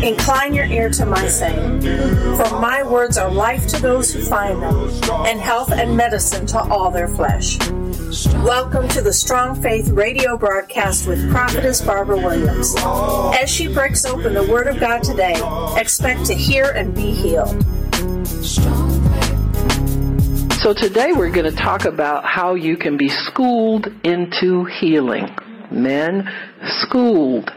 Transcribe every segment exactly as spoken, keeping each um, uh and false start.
Incline your ear to my saying, for my words are life to those who find them, and health and medicine to all their flesh. Welcome to the Strong Faith radio broadcast with Prophetess Barbara Williams. As she breaks open the Word of God today, expect to hear and be healed. So today we're going to talk about how you can be schooled into healing. Men, schooled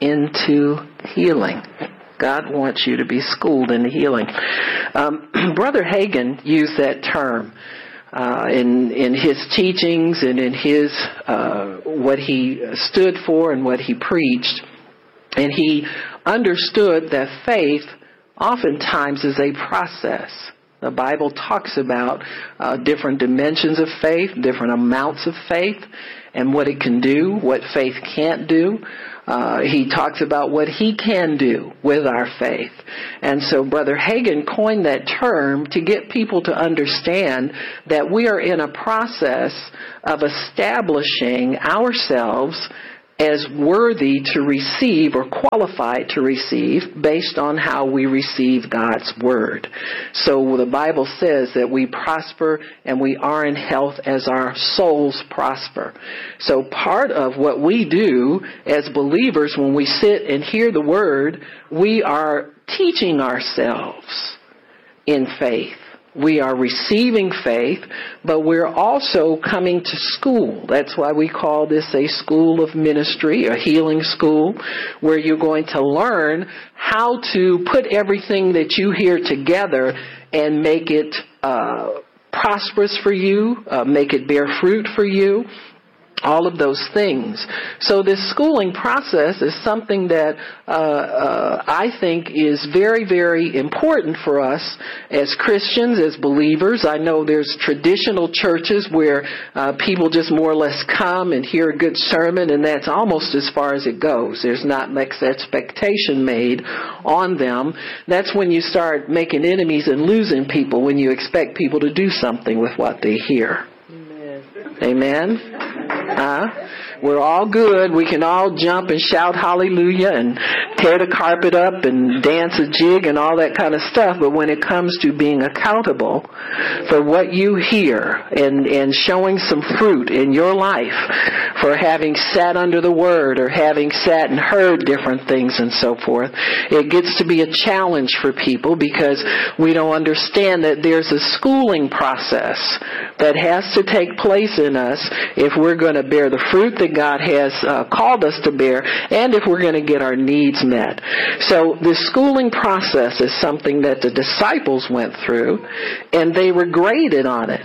into healing. God wants you to be schooled into healing. Um, Brother Hagin used that term uh, in in his teachings and in his uh, what he stood for and what he preached. And he understood that faith oftentimes is a process. The Bible talks about uh, different dimensions of faith, different amounts of faith, and what it can do, what faith can't do. Uh, he talks about what he can do with our faith. And so Brother Hagin coined that term to get people to understand that we are in a process of establishing ourselves as worthy to receive or qualified to receive based on how we receive God's Word. So the Bible says that we prosper and we are in health as our souls prosper. So part of what we do as believers when we sit and hear the Word, we are teaching ourselves in faith. We are receiving faith, but we're also coming to school. That's why we call this a school of ministry, a healing school, where you're going to learn how to put everything that you hear together and make it uh, prosperous for you, uh, make it bear fruit for you. All of those things. So this schooling process is something that uh, uh, I think is very, very important for us as Christians, as believers. I know there's traditional churches where uh, people just more or less come and hear a good sermon, and that's almost as far as it goes. There's not much expectation made on them. That's when you start making enemies and losing people, when you expect people to do something with what they hear. Amen. Amen. Uh, we're all good. We can all jump and shout hallelujah and tear the carpet up and dance a jig and all that kind of stuff. But when it comes to being accountable for what you hear and, and showing some fruit in your life for having sat under the Word or having sat and heard different things and so forth, it gets to be a challenge for people because we don't understand that there's a schooling process that has to take place in us if we're going to bear the fruit that God has uh, called us to bear, and if we're going to get our needs met. So the schooling process is something that the disciples went through, and they were graded on it,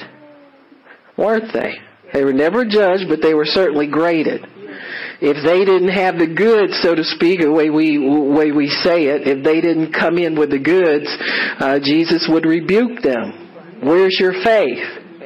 weren't they? They were never judged, but they were certainly graded. If they didn't have the goods, so to speak, the way we way we say it, if they didn't come in with the goods, uh, Jesus would rebuke them. Where's your faith?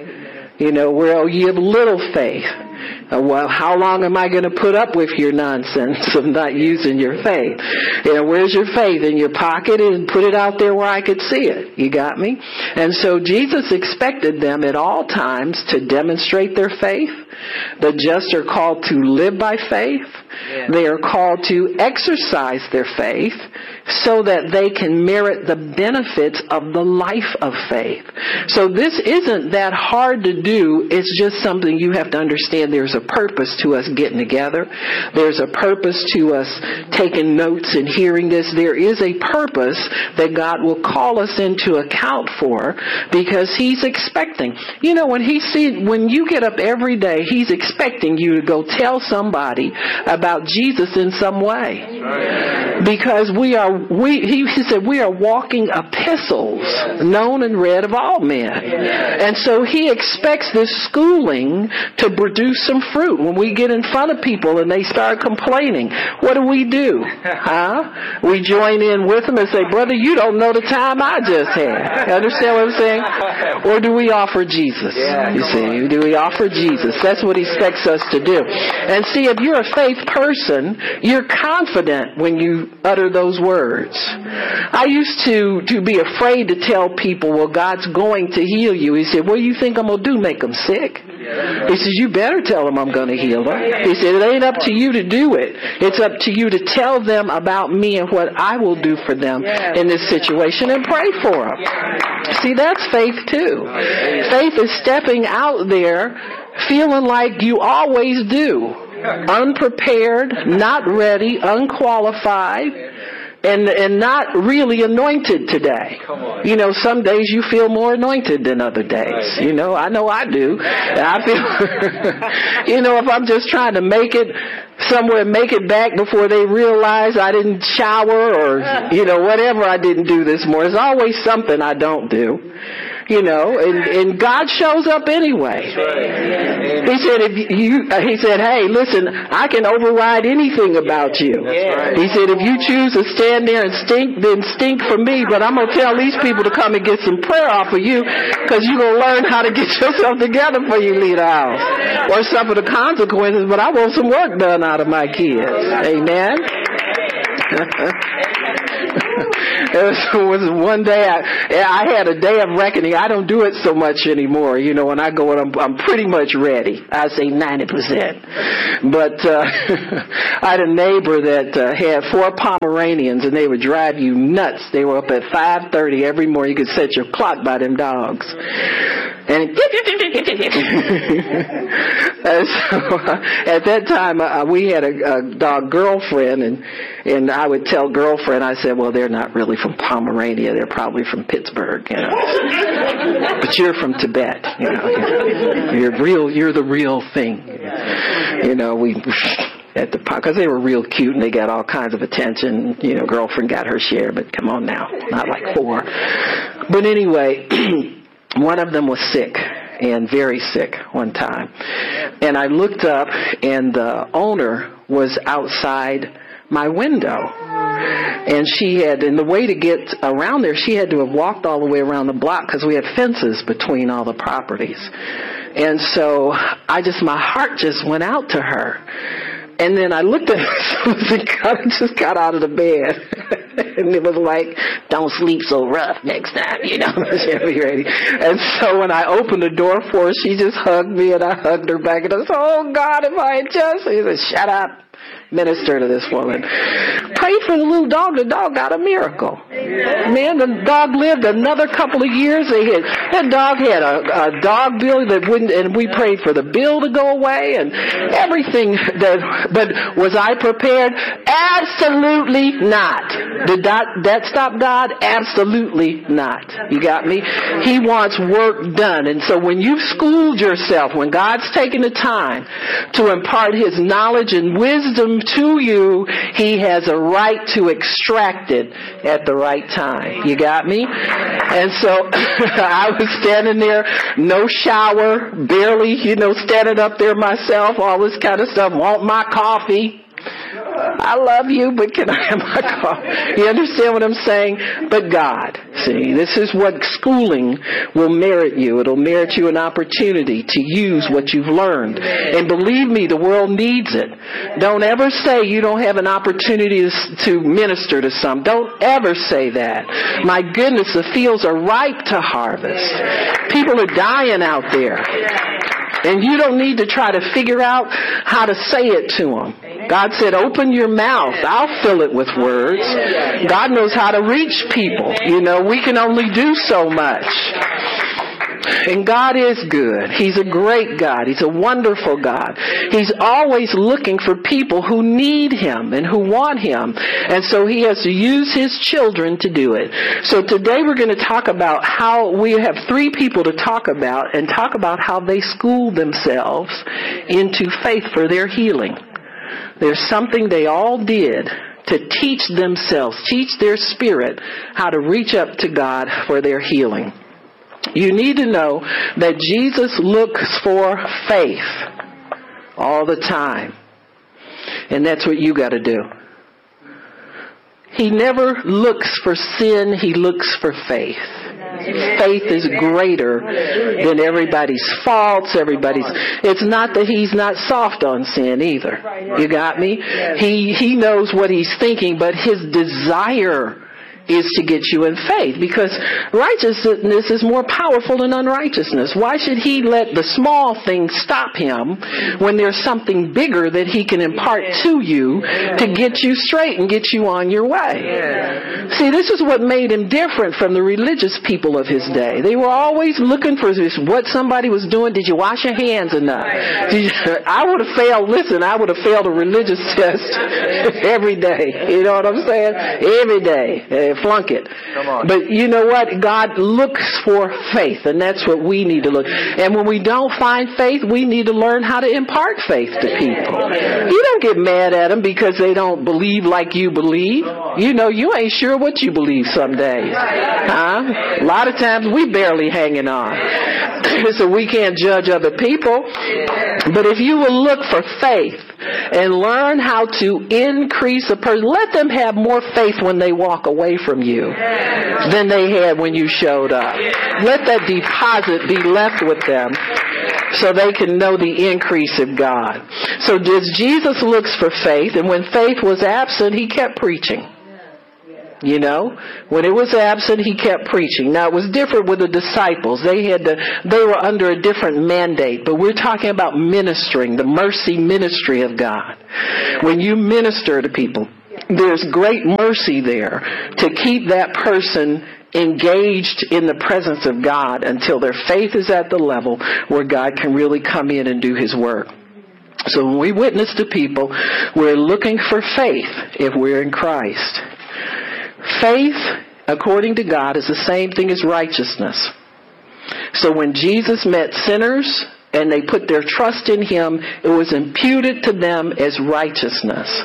You know, well, you have little faith. Uh, well, how long am I going to put up with your nonsense of not using your faith? You know, where's your faith? In your pocket, and put it out there where I could see it. You got me? And so Jesus expected them at all times to demonstrate their faith. The just are called to live by faith. Yeah. They are called to exercise their faith so that they can merit the benefits of the life of faith. So this isn't that hard to do. It's just something you have to understand. There's a purpose to us getting together. There's a purpose to us taking notes and hearing this. There is a purpose that God will call us into account for because He's expecting. You know, when He sees, when you get up every day, He's expecting you to go tell somebody about Jesus in some way. Right. Because we are, we, he, he said, we are walking epistles, yes, known and read of all men. Yes. And so He expects this schooling to produce some fruit. When we get in front of people and they start complaining, what do we do? Huh? We join in with them and say, brother, you don't know the time I just had. You understand what I'm saying? Or do we offer Jesus? Yeah, you see, on. Do we offer Jesus? That's what He expects us to do. And see, if you're a faith person, you're confident when you utter those words. I used to, to be afraid to tell people, well, God's going to heal you. He said, what do you think I'm going to do? Make them sick? Yeah. He says, you better tell them I'm going to heal them. He said, it ain't up to you to do it. It's up to you to tell them about me and what I will do for them in this situation and pray for them. See, that's faith too. Faith is stepping out there feeling like you always do. Unprepared, not ready, unqualified, and and not really anointed today. You know, some days you feel more anointed than other days. You know, I know I do. I feel, you know, if I'm just trying to make it somewhere, make it back before they realize I didn't shower or, you know, whatever I didn't do this morning. There's always something I don't do. You know, and, and God shows up anyway. He said, if you, he said, hey, listen, I can override anything about you. He said, if you choose to stand there and stink, then stink for me. But I'm going to tell these people to come and get some prayer off of you, because you're going to learn how to get yourself together before you leave the house or suffer the consequences. But I want some work done out of my kids. Amen. It was, was one day I, I had a day of reckoning. I don't do it so much anymore. You know, when I go in, I'm, I'm pretty much ready. I say ninety percent. But uh, I had a neighbor that uh, had four Pomeranians, and they would drive you nuts. They were up at five thirty every morning. You could set your clock by them dogs. And, and so uh, at that time, uh, we had a, a dog girlfriend, and and I would tell girlfriend, I said, well, they're not really from Pomerania. They're probably from Pittsburgh, you know. But you're from Tibet, you know. You're, you're real. You're the real thing. You know, we at the because they were real cute and they got all kinds of attention. You know, girlfriend got her share, but come on now, not like four. But anyway. One of them was sick, and very sick one time. And I looked up, and the owner was outside my window. And she had, and the way to get around there, she had to have walked all the way around the block, because we had fences between all the properties. And so I just, my heart just went out to her. And then I looked at her and I just got out of the bed. And it was like, don't sleep so rough next time, you know. She'll be ready. And so when I opened the door for her, she just hugged me, and I hugged her back. And I said, oh, God, if I had just... He said, shut up. Minister to this woman. Pray for the little dog. The dog got a miracle. Man, the dog lived another couple of years. They had, that dog had a, a dog bill that wouldn't, and we prayed for the bill to go away and everything. That, but was I prepared? Absolutely not. Did that, that stop God? Absolutely not. You got me? He wants work done. And so when you've schooled yourself, when God's taken the time to impart His knowledge and wisdom to you, He has a right to extract it at the right time. You got me? And so I was standing there, no shower, barely, you know, standing up there myself, all this kind of stuff, want my coffee. I love you, but can I have my coffee? You understand what I'm saying? But God, see, this is what schooling will merit you. It'll merit you an opportunity to use what you've learned. And believe me, the world needs it. Don't ever say you don't have an opportunity to minister to some. Don't ever say that. My goodness, the fields are ripe to harvest. People are dying out there. And you don't need to try to figure out how to say it to them. God said, open your mouth. I'll fill it with words. God knows how to reach people. You know, we can only do so much. And God is good. He's a great God. He's a wonderful God. He's always looking for people who need Him and who want Him. And so He has to use His children to do it. So today we're going to talk about how we have three people to talk about and talk about how they schooled themselves into faith for their healing. There's something they all did to teach themselves, teach their spirit how to reach up to God for their healing. You need to know that Jesus looks for faith all the time. And that's what you got to do. He never looks for sin. He looks for faith. Faith is greater than everybody's faults, everybody's. It's not that He's not soft on sin either. You got me? He, he knows what He's thinking, but His desire is to get you in faith, because righteousness is more powerful than unrighteousness. Why should he let the small things stop him when there's something bigger that he can impart to you to get you straight and get you on your way? See, this is what made him different from the religious people of his day. They were always looking for this, what somebody was doing. Did you wash your hands enough? Did you, I would have failed, listen, I would have failed a religious test every day. You know what I'm saying? Every day. Uh, flunk it. Come on. But you know what? God looks for faith, and that's what we need to look. And when we don't find faith, we need to learn how to impart faith to people. You don't get mad at them because they don't believe like you believe. You know, you ain't sure what you believe some days. Huh? A lot of times we barely hanging on. So we can't judge other people. But if you will look for faith and learn how to increase a person, let them have more faith when they walk away from you than they had when you showed up. Let that deposit be left with them so they can know the increase of God. So as Jesus looks for faith, and when faith was absent, he kept preaching. You know, when it was absent, he kept preaching. Now, it was different with the disciples. They had to, they were under a different mandate, but we're talking about ministering, the mercy ministry of God. When you minister to people, there's great mercy there to keep that person engaged in the presence of God until their faith is at the level where God can really come in and do his work. So when we witness to people, we're looking for faith if we're in Christ. Faith, according to God, is the same thing as righteousness. So when Jesus met sinners and they put their trust in him, it was imputed to them as righteousness.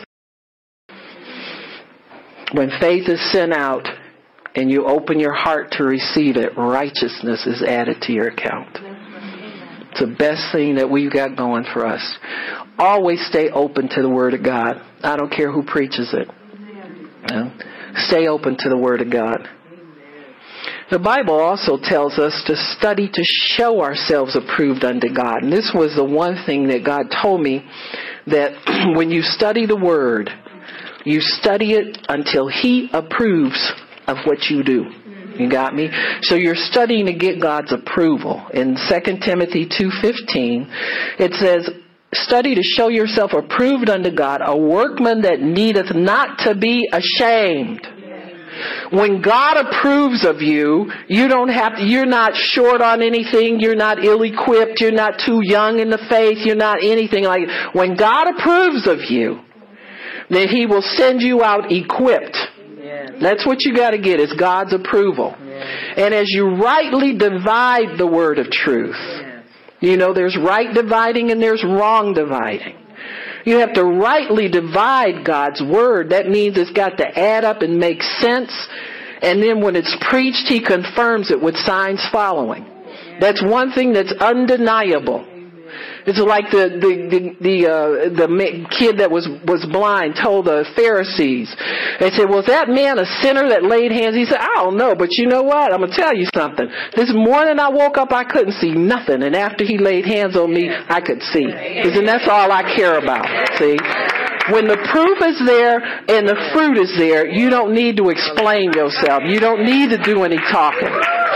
When faith is sent out and you open your heart to receive it, righteousness is added to your account. It's the best thing that we've got going for us. Always stay open to the Word of God. I don't care who preaches it. You know? Stay open to the Word of God. The Bible also tells us to study to show ourselves approved unto God. And this was the one thing that God told me, that when you study the Word, you study it until he approves of what you do. You got me? So you're studying to get God's approval. In Second Timothy two fifteen, it says, study to show yourself approved unto God, a workman that needeth not to be ashamed. When God approves of you, you don't have to, you're not short on anything, you're not ill-equipped, you're not too young in the faith, you're not anything like it. When God approves of you, then he will send you out equipped. That's what you got to get, is God's approval. And as you rightly divide the word of truth, you know, there's right dividing and there's wrong dividing. You have to rightly divide God's word. That means it's got to add up and make sense. And then when it's preached, he confirms it with signs following. That's one thing that's undeniable. It's like the the the the, uh, the kid that was was blind told the Pharisees. They said, "Was that man a sinner that laid hands?" He said, "I don't know, but you know what? I'm gonna tell you something. This morning I woke up, I couldn't see nothing, and after he laid hands on me, I could see." He said, "That's all I care about." See, when the proof is there and the fruit is there, you don't need to explain yourself. You don't need to do any talking.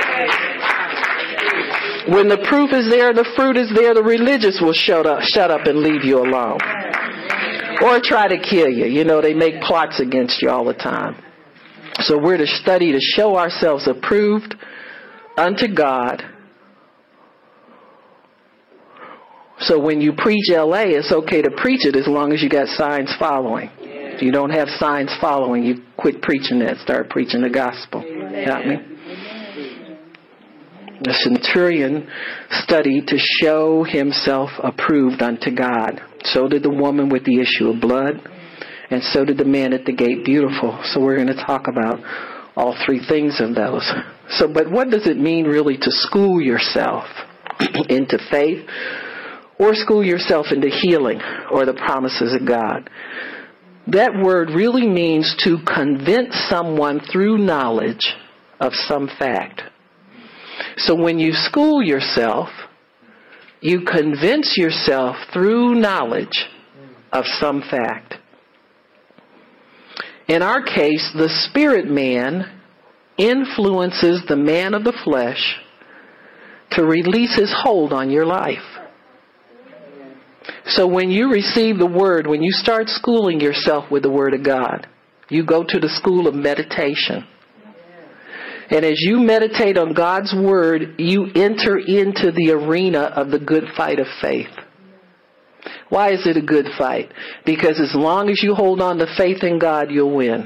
When the proof is there, the fruit is there, the religious will shut up, shut up and leave you alone. Or try to kill you. You know, they make plots against you all the time. So we're to study to show ourselves approved unto God. So when you preach L A, it's okay to preach it as long as you got signs following. If you don't have signs following, you quit preaching that. Start preaching the gospel. Got me? The centurion studied to show himself approved unto God. So did the woman with the issue of blood. And so did the man at the gate. Beautiful. So we're going to talk about all three things of those. So, but what does it mean really to school yourself into faith, or school yourself into healing or the promises of God? That word really means to convince someone through knowledge of some fact. So when you school yourself, you convince yourself through knowledge of some fact. In our case, the spirit man influences the man of the flesh to release his hold on your life. So when you receive the Word, when you start schooling yourself with the Word of God, you go to the school of meditation. And as you meditate on God's Word, you enter into the arena of the good fight of faith. Why is it a good fight? Because as long as you hold on to faith in God, you'll win.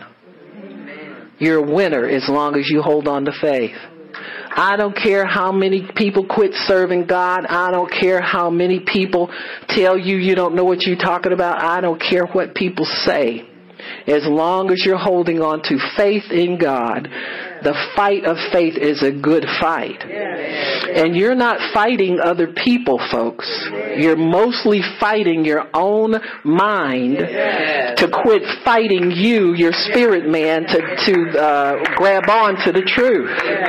You're a winner as long as you hold on to faith. I don't care how many people quit serving God. I don't care how many people tell you you don't know what you're talking about. I don't care what people say. As long as you're holding on to faith in God, the fight of faith is a good fight. And you're not fighting other people, folks. You're mostly fighting your own mind to quit fighting you, your spirit man, to, to uh, grab on to the truth.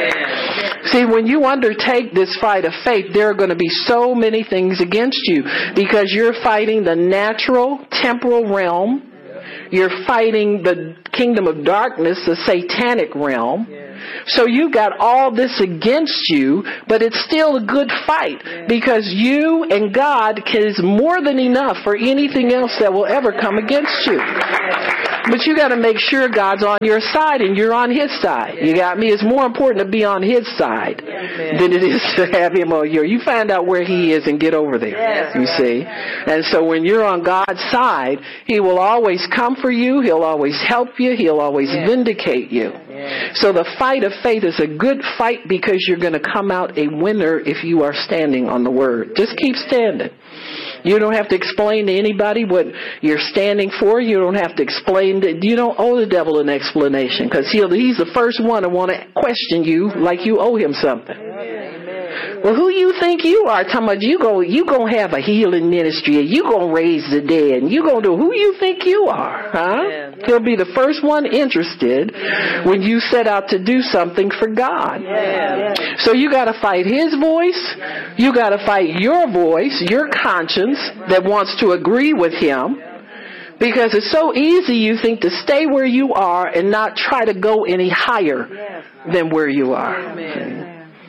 See, when you undertake this fight of faith, there are going to be so many things against you because you're fighting the natural, temporal realm. You're fighting the kingdom of darkness, the satanic realm. So you got all this against you, but it's still a good fight because you and God is more than enough for anything else that will ever come against you. But you got to make sure God's on your side and you're on His side. You got me? It's more important to be on His side than it is to have Him on yours. You find out where He is and get over there, you see. And so when you're on God's side, He will always come for you. He'll always help you. He'll always vindicate you. So the fight of faith is a good fight because you're going to come out a winner if you are standing on the Word. Just keep standing. You don't have to explain to anybody what you're standing for. You don't have to explain that. You don't owe the devil an explanation because he'll, he's the first one to want to question you like you owe him something. Well, who you think you are? Talking about you go, you gonna have a healing ministry and you gonna raise the dead and you gonna do who you think you are, huh? He'll be the first one interested when you set out to do something for God. So you got to fight His voice. You got to fight your voice, your conscience that wants to agree with Him. Because it's so easy, you think, to stay where you are and not try to go any higher than where you are.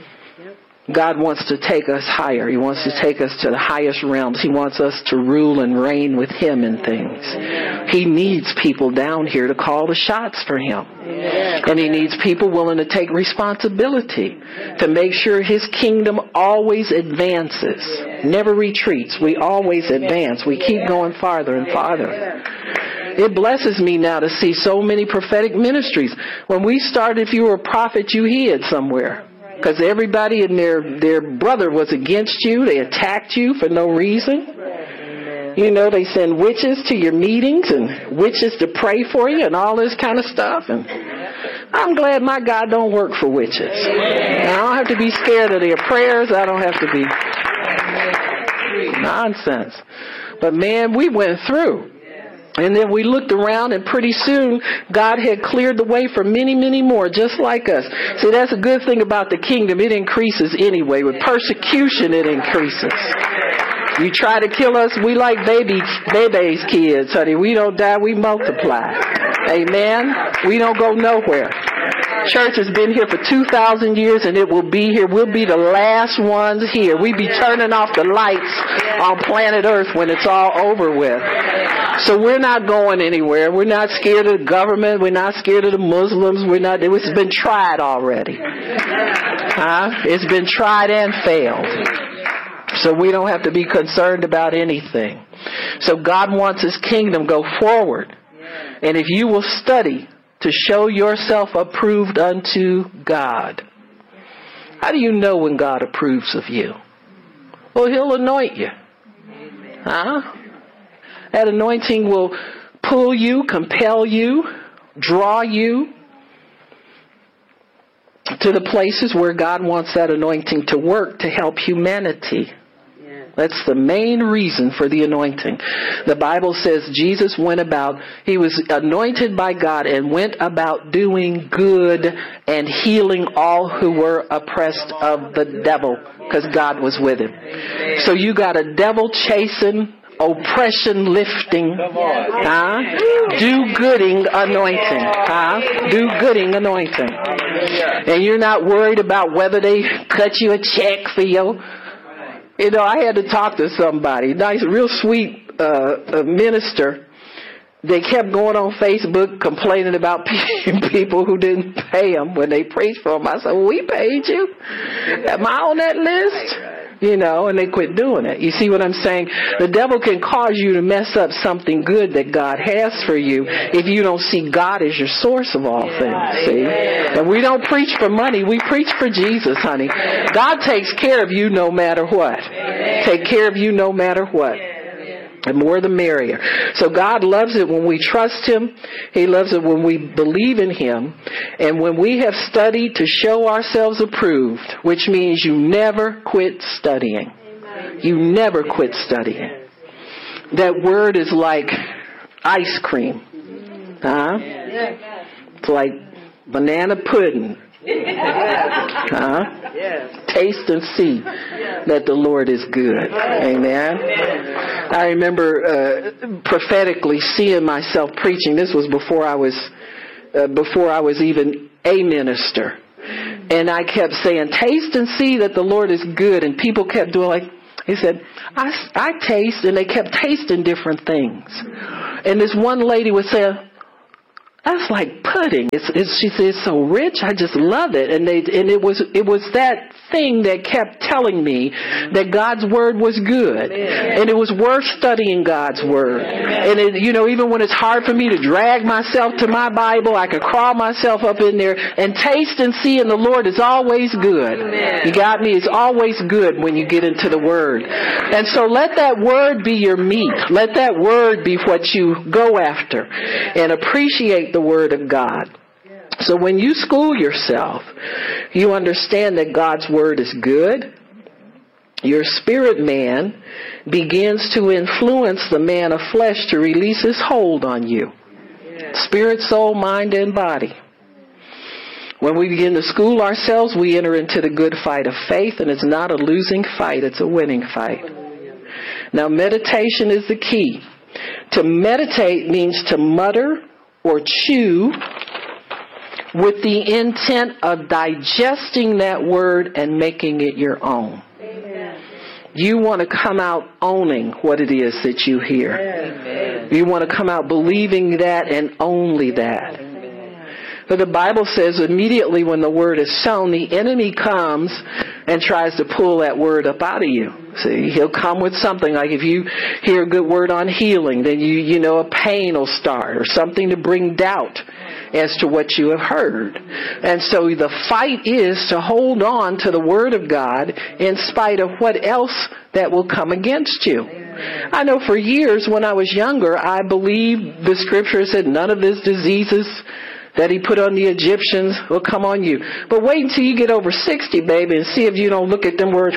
God wants to take us higher. He wants to take us to the highest realms. He wants us to rule and reign with Him in things. He needs people down here to call the shots for Him. And He needs people willing to take responsibility to make sure His kingdom always advances, never retreats. We always advance. We keep going farther and farther. It blesses me now to see so many prophetic ministries. When we started, if you were a prophet, you hid somewhere. Because everybody and their, their brother was against you. They attacked you for no reason. You know, they send witches to your meetings and witches to pray for you and all this kind of stuff. And I'm glad my God don't work for witches. And I don't have to be scared of their prayers. I don't have to be nonsense. But man, we went through. And then we looked around and pretty soon God had cleared the way for many, many more just like us. See, that's a good thing about the kingdom. It increases anyway. With persecution, it increases. You try to kill us, we like baby, baby's kids, honey. We don't die, we multiply. Amen? We don't go nowhere. Church has been here for two thousand years and it will be here. We'll be the last ones here. We be turning off the lights on planet Earth when it's all over with. So we're not going anywhere. We're not scared of the government. We're not scared of the Muslims. We're not. It's been tried already. Huh? It's been tried and failed. So we don't have to be concerned about anything. So God wants His kingdom go forward. And if you will study to show yourself approved unto God. How do you know when God approves of you? Well, He'll anoint you. Huh? That anointing will pull you, compel you, draw you to the places where God wants that anointing to work to help humanity. That's the main reason for the anointing. The Bible says Jesus went about, He was anointed by God and went about doing good and healing all who were oppressed of the devil because God was with Him. So you got a devil chasing, oppression lifting, huh? Do-gooding anointing, huh? Do-gooding anointing. And you're not worried about whether they cut you a check for your... You know, I had to talk to somebody, nice, real sweet uh, minister. They kept going on Facebook complaining about people who didn't pay them when they preached for them. I said, well, we paid you. Am I on that list? You know, and they quit doing it. You see what I'm saying? The devil can cause you to mess up something good that God has for you if you don't see God as your source of all things. See? And we don't preach for money. We preach for Jesus, honey. God takes care of you no matter what. Take care of you no matter what. The more the merrier. So God loves it when we trust Him. He loves it when we believe in Him. And when we have studied to show ourselves approved, which means you never quit studying. You never quit studying. That word is like ice cream. Huh? It's like banana pudding. Huh? Taste and see that the Lord is good. Amen. I remember uh, prophetically seeing myself preaching. This was before I was uh, before I was even a minister, and I kept saying, "Taste and see that the Lord is good." And people kept doing like he said, "I I taste," and they kept tasting different things. And this one lady would say, "That's like pudding. It's, it's, she said, it's so rich. I just love it." And they, and it was, it was that thing that kept telling me that God's word was good, and it was worth studying God's word. And it, you know, even when it's hard for me to drag myself to my Bible, I could crawl myself up in there and taste and see. And the Lord is always good. You got me? It's always good when you get into the word. And so let that word be your meat. Let that word be what you go after, and appreciate the word of God. So when you school yourself, you understand that God's word is good. Your spirit man begins to influence the man of flesh to release his hold on you. Spirit, soul, mind, and body. When we begin to school ourselves, we enter into the good fight of faith, and it's not a losing fight, it's a winning fight. Now, meditation is the key. To meditate means to mutter or chew with the intent of digesting that word and making it your own. Amen. You want to come out owning what it is that you hear. Amen. You want to come out believing that and only that. Amen. But the Bible says immediately when the word is sown, the enemy comes and tries to pull that word up out of you. See, he'll come with something like if you hear a good word on healing, then you, you know, a pain will start or something to bring doubt as to what you have heard. And so the fight is to hold on to the word of God in spite of what else that will come against you. I know for years when I was younger, I believed the scripture said none of his diseases that he put on the Egyptians will come on you. But wait until you get over sixty, baby, and see if you don't look at them words.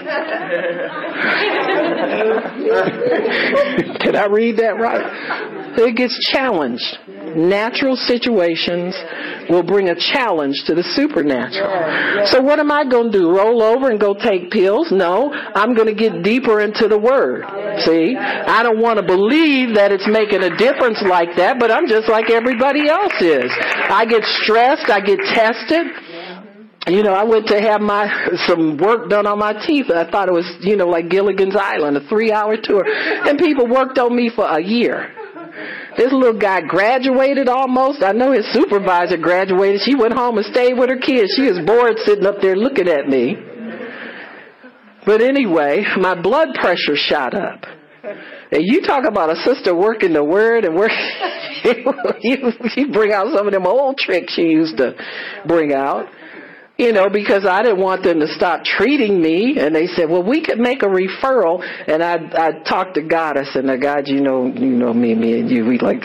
Did I read that right? It gets challenged. Natural situations will bring a challenge to the supernatural. So what am I going to do? Roll over and go take pills? No, I'm going to get deeper into the Word. See, I don't want to believe that it's making a difference like that, but I'm just like everybody else is. I get stressed. I get tested. You know, I went to have my some work done on my teeth. I thought it was, you know, like Gilligan's Island, a three-hour tour. And people worked on me for a year. This little guy graduated almost. I know his supervisor graduated. She went home and stayed with her kids. She was bored sitting up there looking at me. But anyway, my blood pressure shot up. And you talk about a sister working the word and work, you, you bring out some of them old tricks she used to bring out. You know, because I didn't want them to stop treating me. And they said, well, we could make a referral. And I I talked to God. I said, now, God, you know, you know me, me and you, we like...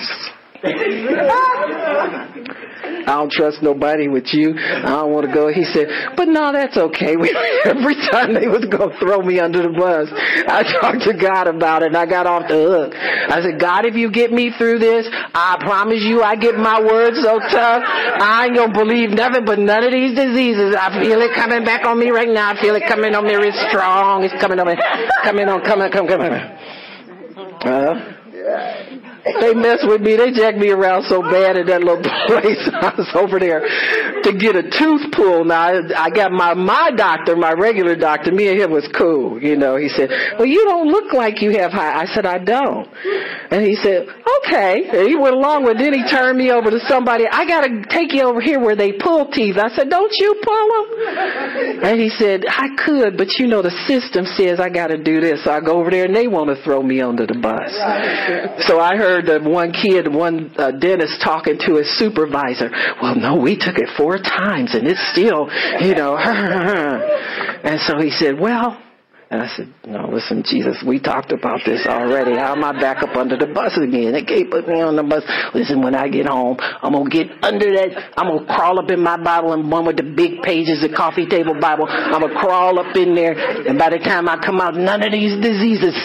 I don't trust nobody with you. I don't want to go. He said, but no, that's okay. We, every time they was going to throw me under the bus, I talked to God about it, and I got off the hook. I said, God, if you get me through this, I promise you I get my words so tough, I ain't going to believe nothing but none of these diseases. I feel it coming back on me right now. I feel it coming on me real strong. It's coming on me. Coming on, coming, coming, coming. Uh, They messed with me. They jacked me around so bad in that little place. I was over there to get a tooth pulled. Now, I got my, my doctor, my regular doctor. Me and him was cool. You know, he said, well, you don't look like you have high. I said, I don't. And he said, okay. And he went along with it. Then he turned me over to somebody. I got to take you over here where they pull teeth. I said, don't you pull them? And he said, I could, but you know, the system says I got to do this. So I go over there and they want to throw me under the bus. So I heard the one kid, one uh, dentist talking to his supervisor. Well, no, we took it four times and it's still, you know. And so he said, well, and I said, no, listen, Jesus, we talked about this already. How am I back up under the bus again? They can't put me on the bus. Listen, when I get home, I'm going to get under that. I'm going to crawl up in my Bible, and one with the big pages, the coffee table Bible. I'm going to crawl up in there, and by the time I come out, none of these diseases.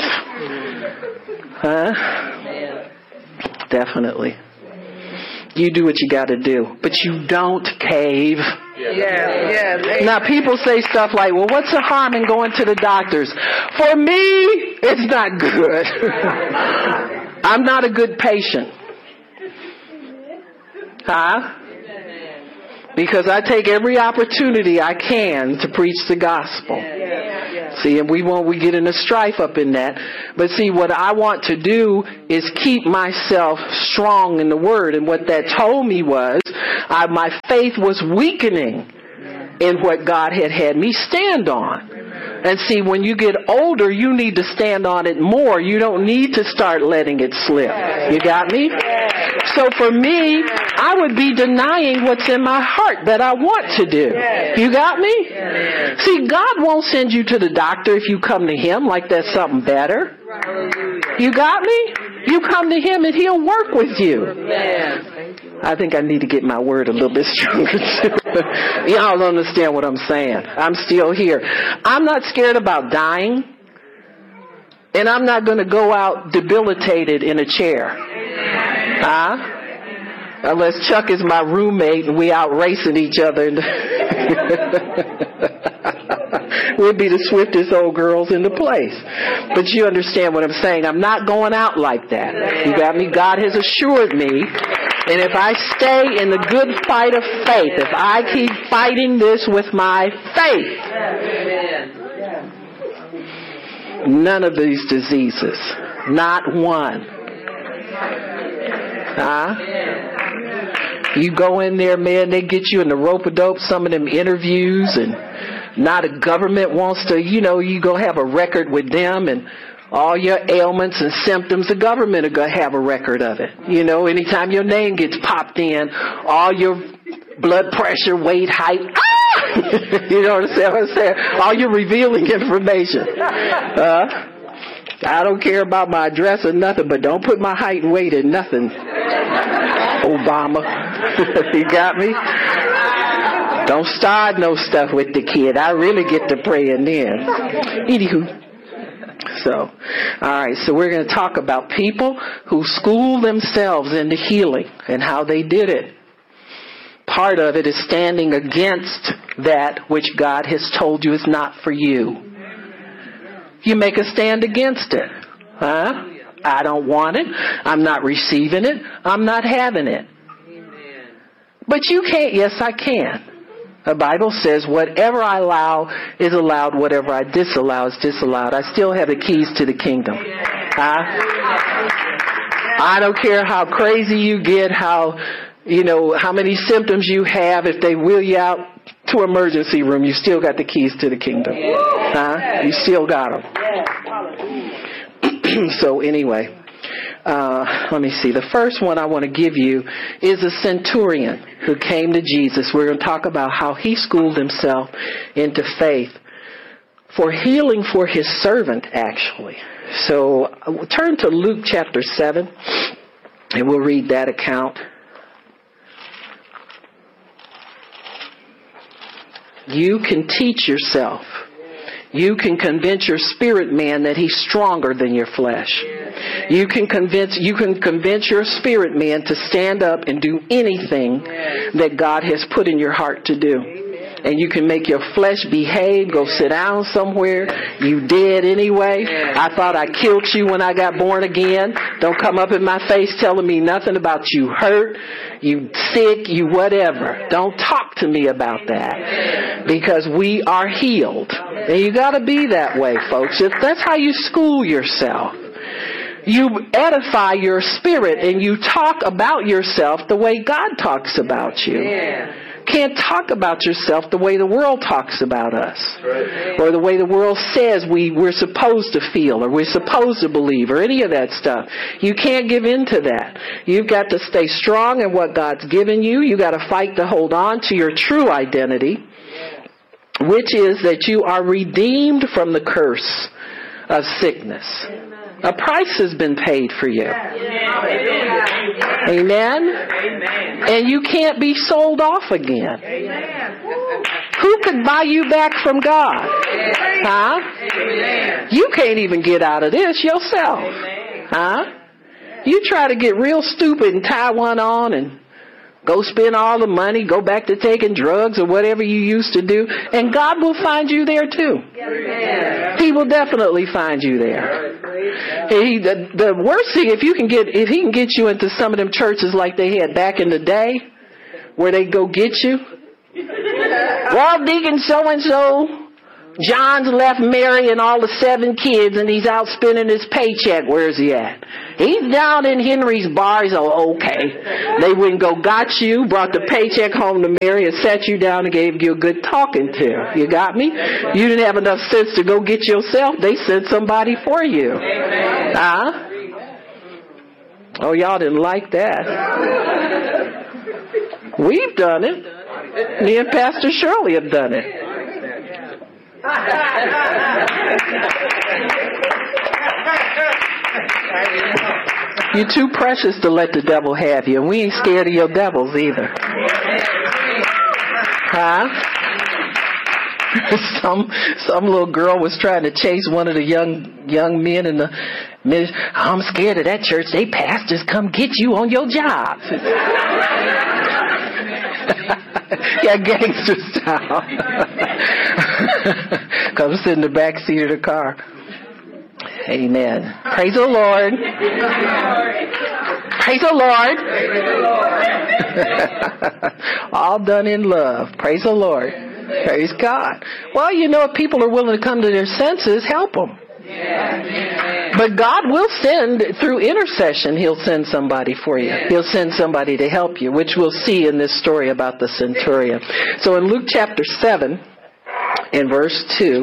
Huh? Definitely. You do what you got to do, but you don't cave. Yeah, yeah. Now people say stuff like, well, what's the harm in going to the doctors? For me, it's not good. I'm not a good patient. Huh? Because I take every opportunity I can to preach the gospel. See, and we won't we get in a strife up in that. But see, what I want to do is keep myself strong in the Word. And what that told me was, I, my faith was weakening in what God had had me stand on. And see, when you get older, you need to stand on it more. You don't need to start letting it slip. You got me? So for me, I would be denying what's in my heart that I want to do. You got me? See, God won't send you to the doctor if you come to Him like that's something better. You got me? You come to Him and He'll work with you. I think I need to get my word a little bit stronger too. Y'all don't understand what I'm saying. I'm still here. I'm not scared about dying. And I'm not going to go out debilitated in a chair. Huh? Unless Chuck is my roommate and we out racing each other. We'll be the swiftest old girls in the place. But you understand what I'm saying. I'm not going out like that. You got me? God has assured me. And if I stay in the good fight of faith, if I keep fighting this with my faith, none of these diseases, not one. Huh? You go in there, man, they get you in the rope-a-dope, some of them interviews, and now the government wants to, you know, you go have a record with them, and all your ailments and symptoms, the government are going to have a record of it. You know, anytime your name gets popped in, all your blood pressure, weight, height, ah! You know what I'm saying? All your revealing information. Uh, I don't care about my address or nothing, but don't put my height and weight in nothing, Obama. You got me? Don't start no stuff with the kid. I really get to praying then. Anywho. So, all right, so we're going to talk about people who school themselves into healing and how they did it. Part of it is standing against that which God has told you is not for you. You make a stand against it. Huh? I don't want it. I'm not receiving it. I'm not having it. But you can't. Yes, I can. The Bible says whatever I allow is allowed, whatever I disallow is disallowed. I still have the keys to the kingdom. Huh? I don't care how crazy you get, how, you know, how many symptoms you have. If they wheel you out to emergency room, you still got the keys to the kingdom. Huh? You still got them. So anyway, uh, let me see. The first one I want to give you is a centurion who came to Jesus. We're going to talk about how he schooled himself into faith for healing for his servant, actually. So we'll turn to Luke chapter seven, and we'll read that account. You can teach yourself. You can convince your spirit man that he's stronger than your flesh. You can convince you can convince your spirit man to stand up and do anything that God has put in your heart to do. and you can make your flesh behave, go sit down somewhere. You dead anyway. I thought I killed you when I got born again. Don't come up in my face telling me nothing about you hurt, you sick, you whatever. Don't talk to me about that, because we are healed. And you got to be that way, folks. If that's how you school yourself. You edify your spirit and you talk about yourself the way God talks about you. Yeah. Can't talk about yourself the way the world talks about us, right, or the way the world says we, we're supposed to feel or we're supposed to believe or any of that stuff. You can't give in to that. You've got to stay strong in what God's given you. You've got to fight to hold on to your true identity, which is that you are redeemed from the curse of sickness. A price has been paid for you. Amen? And you can't be sold off again. Who could buy you back from God? Huh? You can't even get out of this yourself. Huh? You try to get real stupid and tie one on and go spend all the money, go back to taking drugs or whatever you used to do, and God will find you there too. He will definitely find you there. He, the, the worst thing, if you can get, if he can get you into some of them churches like they had back in the day, where they go get you. Well, Deacon so-and-so, John's left Mary and all the seven kids, and he's out spending his paycheck. Where's he at? He's down in Henry's bar. He's oh, okay. They wouldn't go got you, brought the paycheck home to Mary, and sat you down and gave you a good talking to. You got me? You didn't have enough sense to go get yourself. They sent somebody for you. Huh? Oh, y'all didn't like that. We've done it. Me and Pastor Shirley have done it. You're too precious to let the devil have you, and we ain't scared of your devils either. Huh? some some little girl was trying to chase one of the young young men in the ministry. I'm scared of that church. They pastors come get you on your job. Yeah, gangster style. Come sit in the back seat of the car. Amen. Praise the Lord. Praise the Lord. All done in love. Praise the Lord. Praise God. Well, you know, if people are willing to come to their senses, help them. But God will send, through intercession, he'll send somebody for you. He'll send somebody to help you, which we'll see in this story about the centurion. So in Luke chapter seven, in verse two,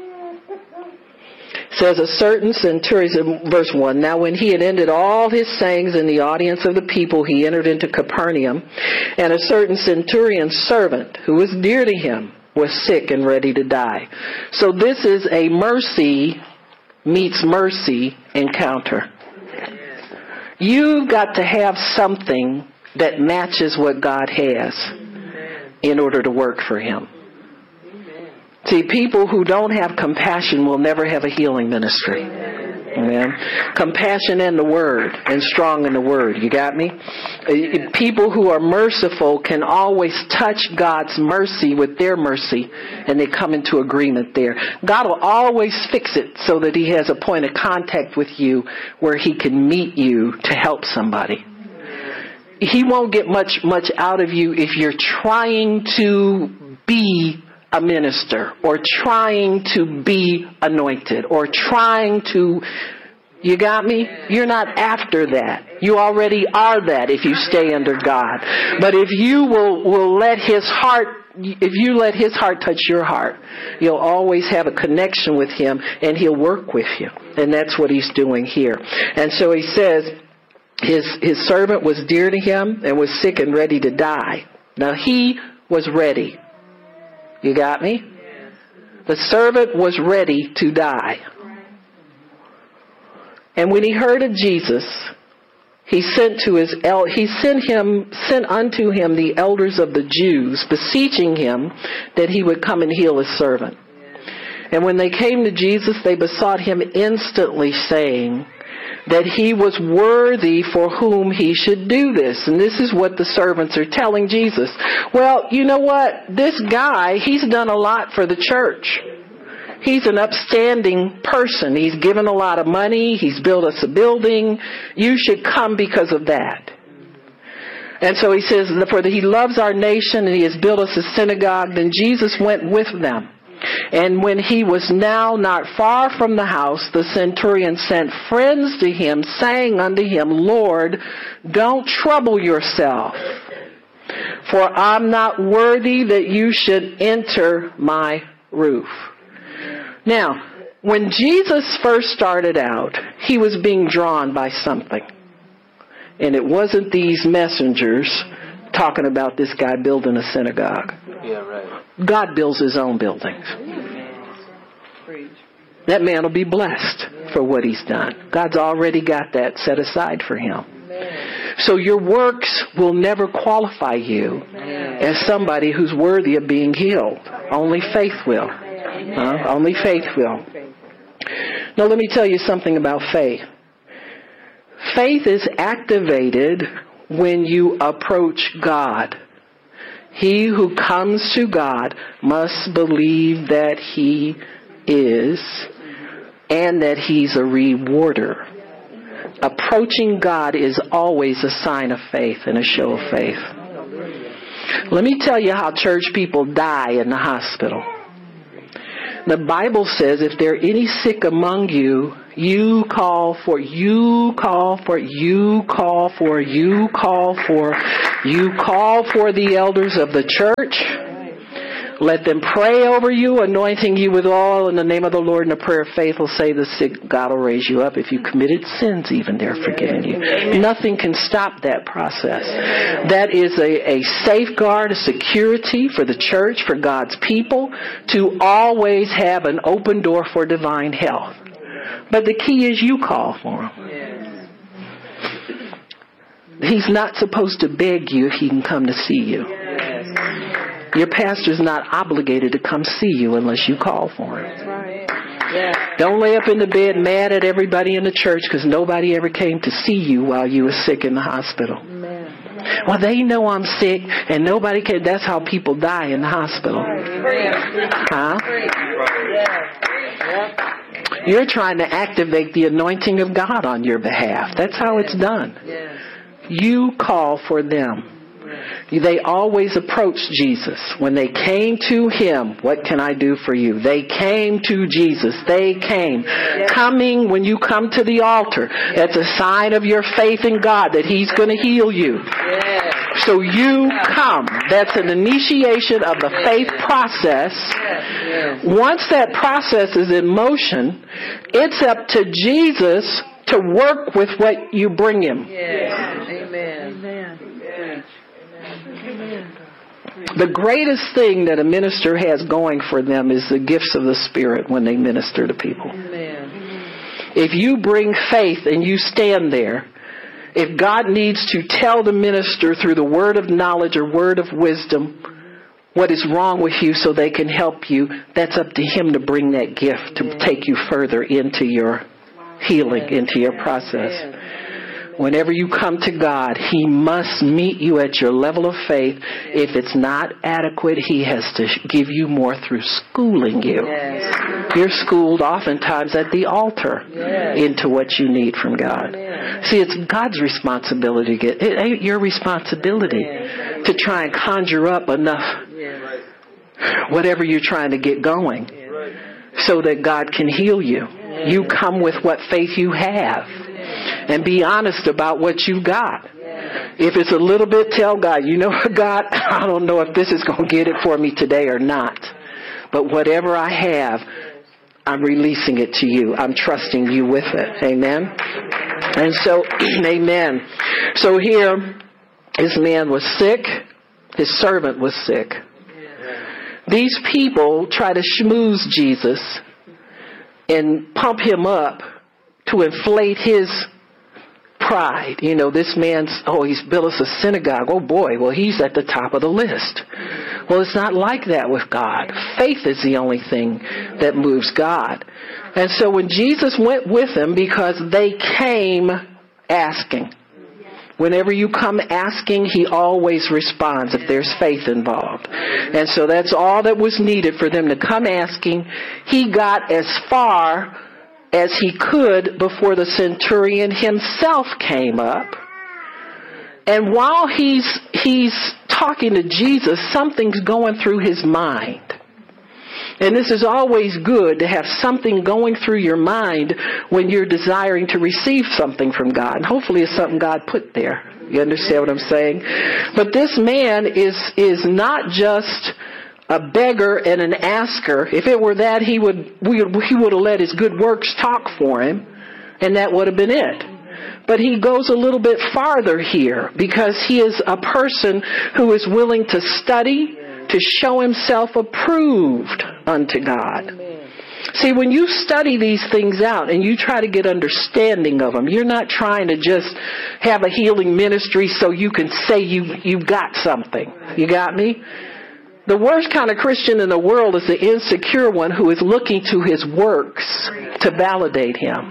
says a certain centurion, verse one, now when he had ended all his sayings in the audience of the people, he entered into Capernaum, and a certain centurion's servant, who was dear to him, was sick and ready to die. So this is a mercy meets mercy encounter. You've got to have something that matches what God has in order to work for him. See, people who don't have compassion will never have a healing ministry. Amen. Compassion and the Word, and strong in the Word. You got me? People who are merciful can always touch God's mercy with their mercy, and they come into agreement there. God will always fix it so that he has a point of contact with you where he can meet you to help somebody. He won't get much, much out of you if you're trying to be a minister, or trying to be anointed, or trying to, you got me? You're not after that. You already are that if you stay under God. But if you will, will let his heart, if you let his heart touch your heart, you'll always have a connection with him, and he'll work with you. And that's what he's doing here. And so he says, his, his servant was dear to him and was sick and ready to die. Now he was ready. You got me? The servant was ready to die. And when he heard of Jesus, he sent to his el- he sent him sent unto him the elders of the Jews, beseeching him that he would come and heal his servant. And when they came to Jesus, they besought him instantly, saying, that he was worthy for whom he should do this. And this is what the servants are telling Jesus. Well, you know what? This guy, he's done a lot for the church. He's an upstanding person. He's given a lot of money. He's built us a building. You should come because of that. And so he says, for he loves our nation and he has built us a synagogue. Then Jesus went with them. And when he was now not far from the house, the centurion sent friends to him, saying unto him, Lord, don't trouble yourself, for I'm not worthy that you should enter my roof. Now, when Jesus first started out, he was being drawn by something. And it wasn't these messengers talking about this guy building a synagogue. Yeah, right. God builds his own buildings. That man will be blessed for what he's done. God's already got that set aside for him. So your works will never qualify you as somebody who's worthy of being healed. Only faith will. Huh? Only faith will. Now let me tell you something about faith. Faith is activated when you approach God. He who comes to God must believe that he is and that he's a rewarder. Approaching God is always a sign of faith and a show of faith. Let me tell you how church people die in the hospital. The Bible says if there are any sick among you, you call for, you call for, you call for, you call for, you call for the elders of the church. Let them pray over you, anointing you with oil in the name of the Lord, and a prayer of faith will save the sick. God will raise you up. If you committed sins, even they're forgiven you. Nothing can stop that process. That is a, a safeguard, a security for the church, for God's people, to always have an open door for divine health. But the key is you call for him. He's not supposed to beg you if he can come to see you. Your pastor's not obligated to come see you unless you call for him. Don't lay up in the bed mad at everybody in the church because nobody ever came to see you while you were sick in the hospital. Well, they know I'm sick and nobody can. That's how people die in the hospital. Huh? You're trying to activate the anointing of God on your behalf. That's how it's done. You call for them. They always approached Jesus. When they came to him, what can I do for you? They came to Jesus. They came. Coming, when you come to the altar, that's a sign of your faith in God that he's going to heal you. So you come. That's an initiation of the faith process. Once that process is in motion, it's up to Jesus to work with what you bring him. Amen. The greatest thing that a minister has going for them is the gifts of the Spirit when they minister to people. If you bring faith and you stand there, if God needs to tell the minister through the word of knowledge or word of wisdom what is wrong with you so they can help you, that's up to him to bring that gift to take you further into your healing, into your process. Whenever you come to God, he must meet you at your level of faith. If it's not adequate, he has to give you more through schooling you. Yes. You're schooled oftentimes at the altar yes. into what you need from God. Yes. See, it's God's responsibility. To get, it ain't your responsibility yes. to try and conjure up enough yes. whatever you're trying to get going yes. so that God can heal you. Yes. You come with what faith you have. And be honest about what you got. If it's a little bit, tell God, you know what, God, I don't know if this is going to get it for me today or not. But whatever I have, I'm releasing it to you. I'm trusting you with it. Amen? And so, amen. So here, this man was sick. His servant was sick. These people try to schmooze Jesus and pump him up to inflate his pride. You know, this man's, oh, he's built us a synagogue. Oh, boy, well, he's at the top of the list. Well, it's not like that with God. Faith is the only thing that moves God. And so when Jesus went with them, because they came asking. Whenever you come asking, he always responds if there's faith involved. And so that's all that was needed for them to come asking. He got as far as he could before the centurion himself came up. And while he's he's talking to Jesus, something's going through his mind. And this is always good to have something going through your mind when you're desiring to receive something from God. And hopefully it's something God put there. You understand what I'm saying? But this man is is not just a beggar and an asker. If it were that, he would we, he would have let his good works talk for him, and that would have been it. But he goes a little bit farther here, because he is a person who is willing to study, to show himself approved unto God. Amen. See, when you study these things out and you try to get understanding of them, you're not trying to just have a healing ministry so you can say you, you've got something. You got me? The worst kind of Christian in the world is the insecure one who is looking to his works to validate him.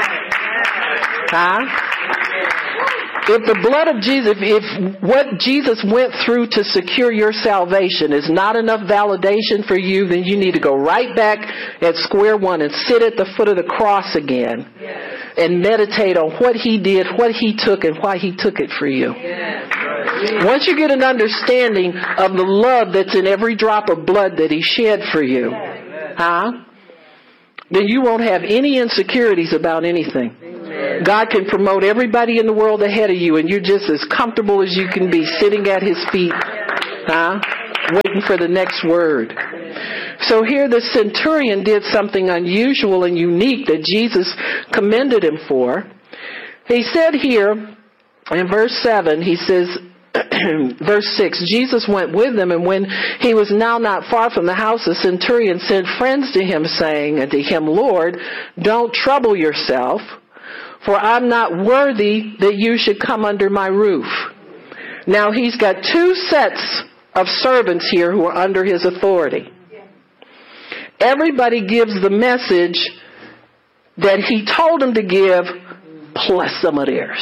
Huh? If the blood of Jesus, if, if what Jesus went through to secure your salvation is not enough validation for you, then you need to go right back at square one and sit at the foot of the cross again and meditate on what he did, what he took, and why he took it for you. Once you get an understanding of the love that's in every drop of blood that he shed for you, huh? Then you won't have any insecurities about anything. God can promote everybody in the world ahead of you, and you're just as comfortable as you can be sitting at his feet, huh? Waiting for the next word. So here the centurion did something unusual and unique that Jesus commended him for. He said here in verse seven, he says, verse six, Jesus went with them, and when he was now not far from the house, the centurion sent friends to him, saying unto him, Lord, don't trouble yourself, for I'm not worthy that you should come under my roof. Now he's got two sets of servants here who are under his authority. Everybody gives the message that he told them to give, plus some of theirs.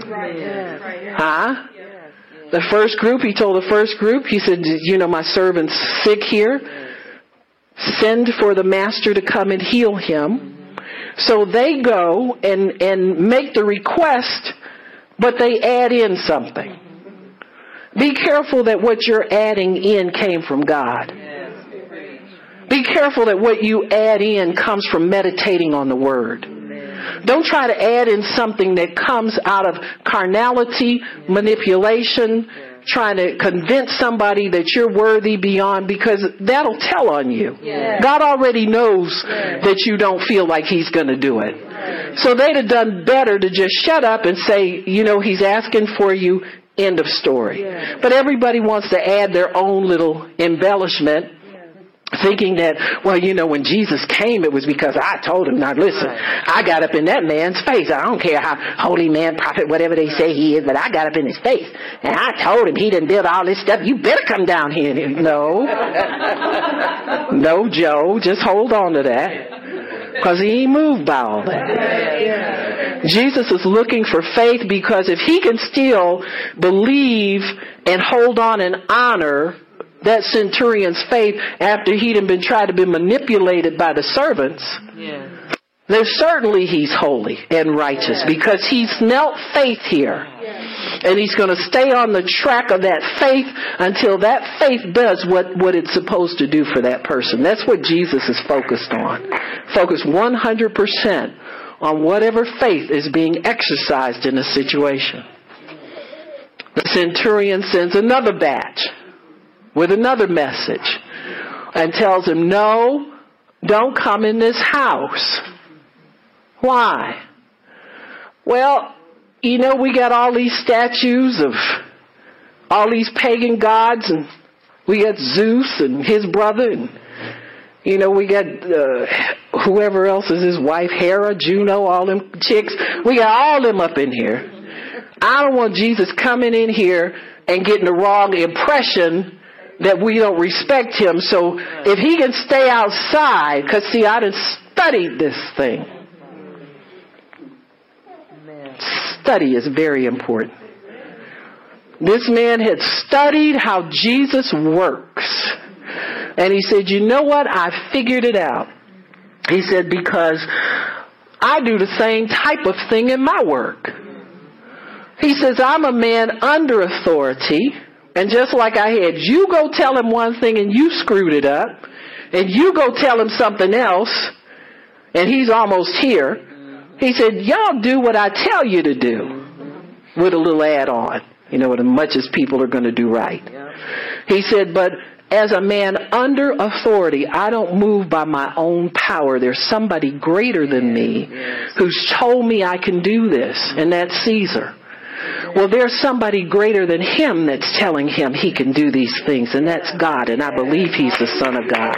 Huh? The first group, he told the first group, he said, you know, my servant's sick here. Send for the master to come and heal him. So they go and, and make the request, but they add in something. Be careful that what you're adding in came from God. Be careful that what you add in comes from meditating on the Word. Don't try to add in something that comes out of carnality, manipulation, trying to convince somebody that you're worthy beyond, because that'll tell on you. Yeah. God already knows yeah. that you don't feel like he's going to do it. Right. So they'd have done better to just shut up and say, you know, he's asking for you, end of story. Yeah. But everybody wants to add their own little embellishment, thinking that, well, you know, when Jesus came, it was because I told him. Now, listen, right. I got up in that man's face. I don't care how holy man, prophet, whatever they say he is, but I got up in his face. And I told him he didn't build all this stuff. You better come down here. No. No, Joe. Just hold on to that. Because he ain't moved by all that. Jesus is looking for faith, because if he can still believe and hold on and honor that centurion's faith after he'd been tried to be manipulated by the servants, yeah. then certainly he's holy and righteous, yeah. because he's knelt faith here. Yeah. And he's going to stay on the track of that faith until that faith does what, what it's supposed to do for that person. That's what Jesus is focused on. Focus one hundred percent on whatever faith is being exercised in a situation. The centurion sends another batch with another message and tells him, no, don't come in this house. Why? Well, you know, we got all these statues of all these pagan gods, and we got Zeus and his brother, and you know, we got uh, whoever else is his wife, Hera, Juno, all them chicks. We got all them up in here. I don't want Jesus coming in here and getting the wrong impression that we don't respect him. So if he can stay outside, because see, I done studied this thing. Study is very important. This man had studied how Jesus works. And he said, you know what? I figured it out. He said, because I do the same type of thing in my work. He says, I'm a man under authority. And just like I had you go tell him one thing and you screwed it up, and you go tell him something else, and he's almost here. He said, y'all do what I tell you to do, with a little add-on, you know, as much as people are going to do right. He said, but as a man under authority, I don't move by my own power. There's somebody greater than me who's told me I can do this, and that's Caesar. Well, there's somebody greater than him that's telling him he can do these things, and that's God, and I believe he's the Son of God.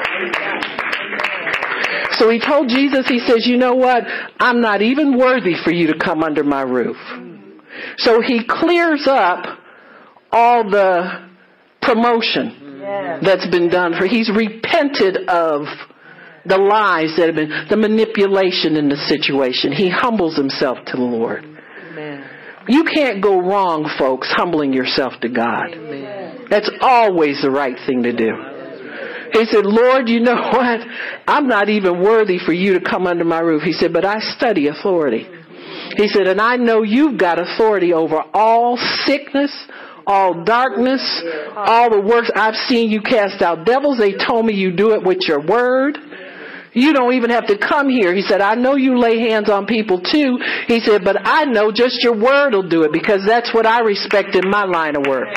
So he told Jesus, he says, you know what? I'm not even worthy for you to come under my roof. So he clears up all the promotion that's been done for. He's repented of the lies that have been, the manipulation in the situation. He humbles himself to the Lord. Amen. You can't go wrong, folks, humbling yourself to God. Amen. That's always the right thing to do. He said, Lord, you know what? I'm not even worthy for you to come under my roof. He said, but I study authority. He said, and I know you've got authority over all sickness, all darkness, all the works. I've seen you cast out devils. They told me you do it with your word. You don't even have to come here. He said, I know you lay hands on people too. He said, but I know just your word will do it, because that's what I respect in my line of work.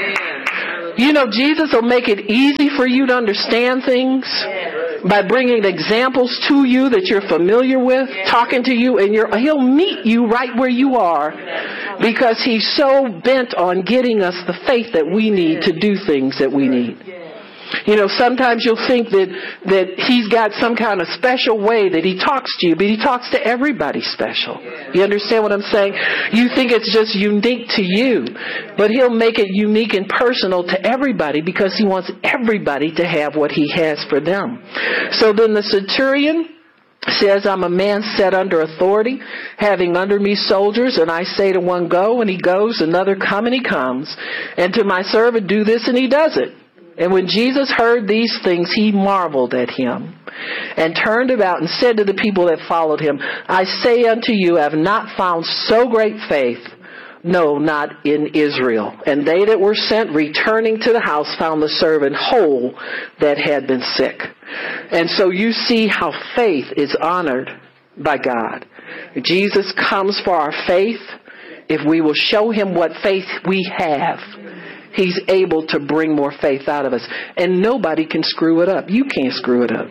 You know, Jesus will make it easy for you to understand things by bringing examples to you that you're familiar with, talking to you, and you're, he'll meet you right where you are, because he's so bent on getting us the faith that we need to do things that we need. You know, sometimes you'll think that, that he's got some kind of special way that he talks to you, but he talks to everybody special. You understand what I'm saying? You think it's just unique to you, but he'll make it unique and personal to everybody, because he wants everybody to have what he has for them. So then the centurion says, I'm a man set under authority, having under me soldiers, and I say to one, go, and he goes, another, come, and he comes, and to my servant, do this, and he does it. And when Jesus heard these things, he marveled at him, and turned about and said to the people that followed him, I say unto you, I have not found so great faith, no, not in Israel. And they that were sent, returning to the house, found the servant whole that had been sick. And so you see how faith is honored by God. Jesus comes for our faith. If we will show him what faith we have, he's able to bring more faith out of us. And nobody can screw it up. You can't screw it up.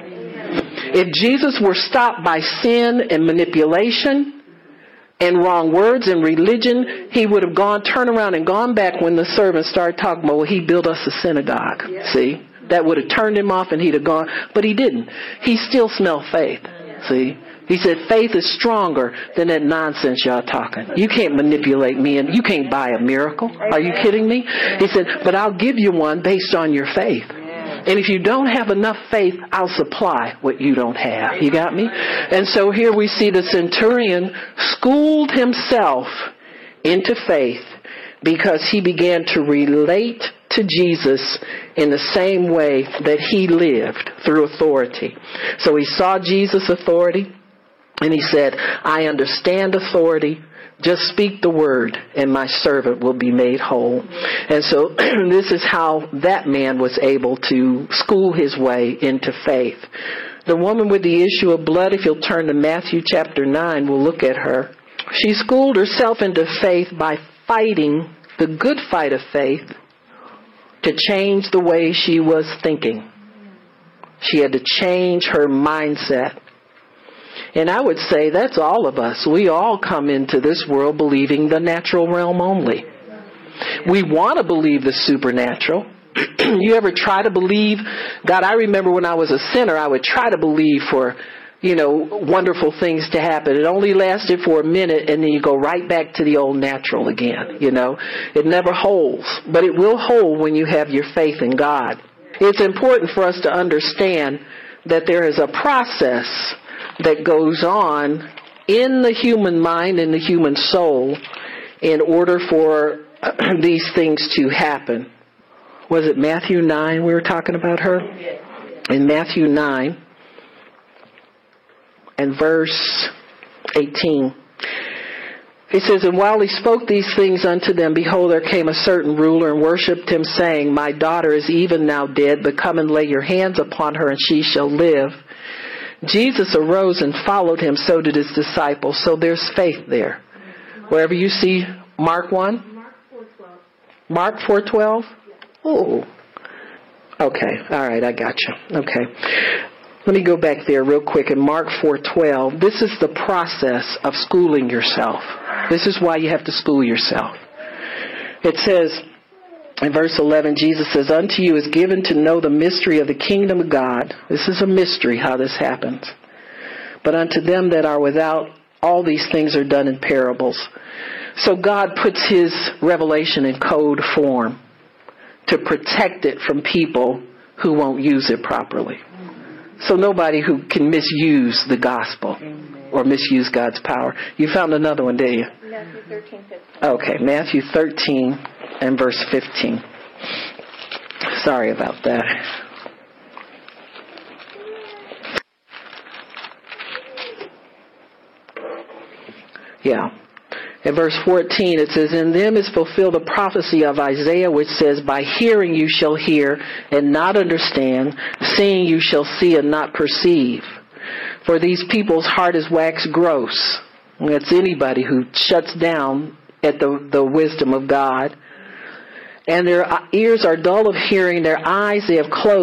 If Jesus were stopped by sin and manipulation and wrong words and religion, he would have gone, turned around and gone back when the servants started talking about, well, he built us a synagogue. Yeah. See? That would have turned him off and he'd have gone. But he didn't. He still smelled faith. Yeah. See? He said, faith is stronger than that nonsense y'all talking. You can't manipulate me, and you can't buy a miracle. Are you kidding me? He said, but I'll give you one based on your faith. And if you don't have enough faith, I'll supply what you don't have. You got me? And so here we see the centurion schooled himself into faith, because he began to relate to Jesus in the same way that he lived, through authority. So he saw Jesus' authority, and he said, I understand authority. Just speak the word, and my servant will be made whole. And so this is how that man was able to school his way into faith. The woman with the issue of blood, if you'll turn to Matthew chapter nine, we'll look at her. She schooled herself into faith by fighting the good fight of faith to change the way she was thinking. She had to change her mindset. And I would say that's all of us. We all come into this world believing the natural realm only. We want to believe the supernatural. You ever try to believe? God, I remember when I was a sinner, I would try to believe for you know, wonderful things to happen. It only lasted for a minute, and then you go right back to the old natural again, you know. It never holds, but it will hold when you have your faith in God. It's important for us to understand that there is a process that goes on in the human mind and the human soul in order for these things to happen. Was it Matthew nine we were talking about her? In Matthew nine and verse eighteen. He says, "And while he spoke these things unto them, behold, there came a certain ruler and worshipped him, saying, My daughter is even now dead, but come and lay your hands upon her, and she shall live. Jesus arose and followed him, so did his disciples." So there's faith there. Wherever you see Mark one? Mark four twelve? Oh. Okay. All right. I got you. Okay. Let me go back there real quick in Mark four twelve. This is the process of schooling yourself. This is why you have to school yourself. It says in verse eleven, Jesus says, "Unto you is given to know the mystery of the kingdom of God." This is a mystery how this happens. "But unto them that are without, all these things are done in parables." So God puts his revelation in code form to protect it from people who won't use it properly. So nobody who can misuse the gospel or misuse God's power. You found another one, didn't you? Matthew thirteen, fifteen. Okay, Matthew thirteen and verse fifteen. Sorry about that. Yeah. In verse fourteen, it says, "In them is fulfilled the prophecy of Isaiah, which says, By hearing you shall hear and not understand, seeing you shall see and not perceive. For these people's heart is waxed gross." And that's anybody who shuts down at the, the wisdom of God. "And their ears are dull of hearing, their eyes they have closed.